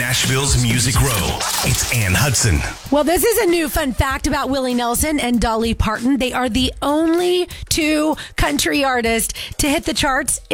Nashville's Music Row. It's Ann Hudson. Well, this is a new fun fact about Willie Nelson and Dolly Parton. They are the only two country artists to hit the charts